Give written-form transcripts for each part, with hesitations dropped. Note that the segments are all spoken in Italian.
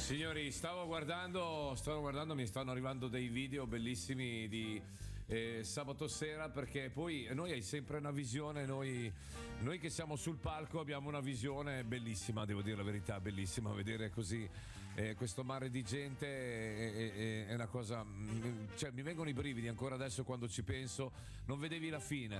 Signori, stavo guardando, mi stanno arrivando dei video bellissimi di sabato sera, perché poi noi hai sempre una visione, noi che siamo sul palco abbiamo una visione bellissima, devo dire la verità, bellissima, vedere così questo mare di gente è una cosa, cioè mi vengono i brividi ancora adesso quando ci penso, non vedevi la fine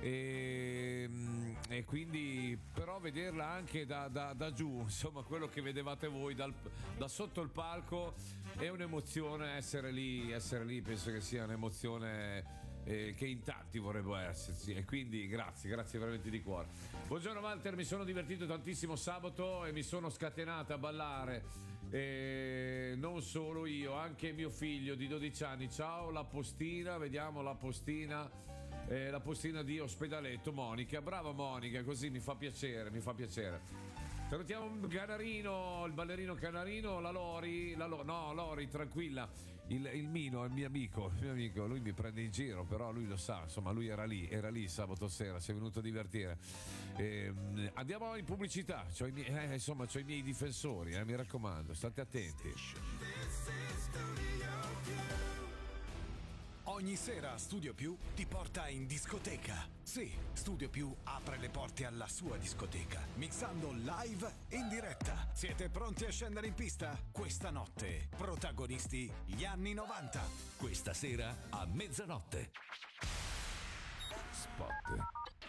e quindi però vederla anche da giù, insomma quello che vedevate voi da sotto il palco è un'emozione, essere lì penso che sia un'emozione che in tanti vorrebbero esserci, e quindi grazie veramente di cuore. Buongiorno Walter, mi sono divertito tantissimo sabato e mi sono scatenata a ballare, non solo io, anche mio figlio di 12 anni. Ciao la postina, vediamo la postina di Ospedaletto, Monica, brava Monica, così mi fa piacere. Salutiamo Canarino, il ballerino Canarino, Lori, tranquilla, il Mino, il mio amico, lui mi prende in giro, però lui lo sa, insomma lui era lì sabato sera, si è venuto a divertire. Andiamo in pubblicità, c'ho i miei difensori, mi raccomando, state attenti. Ogni sera Studio Più ti porta in discoteca. Sì, Studio Più apre le porte alla sua discoteca, mixando live in diretta. Siete pronti a scendere in pista? Questa notte, protagonisti gli anni 90. Questa sera a mezzanotte. Spot.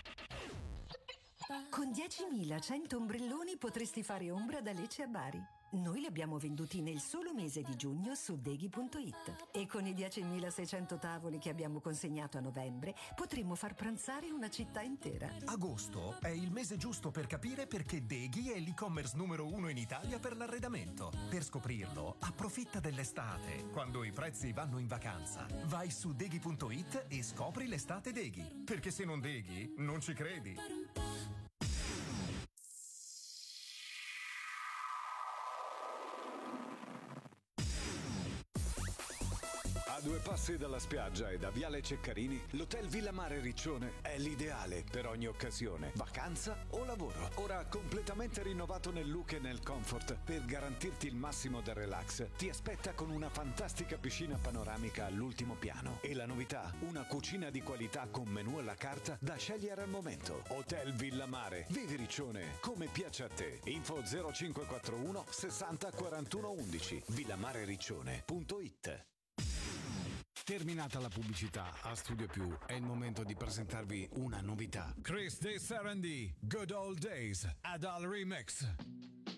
Con 10.100 ombrelloni potresti fare ombra da Lecce a Bari. Noi li abbiamo venduti nel solo mese di giugno su Deghi.it e con i 10.600 tavoli che abbiamo consegnato a novembre potremmo far pranzare una città intera. Agosto è il mese giusto per capire perché Deghi è l'e-commerce numero 1 in Italia per l'arredamento. Per scoprirlo, approfitta dell'estate, quando i prezzi vanno in vacanza. Vai su Deghi.it e scopri l'estate Deghi, perché se non Deghi, non ci credi. A 2 passi dalla spiaggia e da Viale Ceccarini, l'Hotel Villa Mare Riccione è l'ideale per ogni occasione, vacanza o lavoro. Ora completamente rinnovato nel look e nel comfort, per garantirti il massimo del relax, ti aspetta con una fantastica piscina panoramica all'ultimo piano. E la novità, una cucina di qualità con menù alla carta da scegliere al momento. Hotel Villa Mare, vivi Riccione come piace a te. Info 0541 60 41 11, villamarericcione.it. Terminata la pubblicità, a Studio Più è il momento di presentarvi una novità. Chris De Sarandì, Good Old Days, Adal Remix.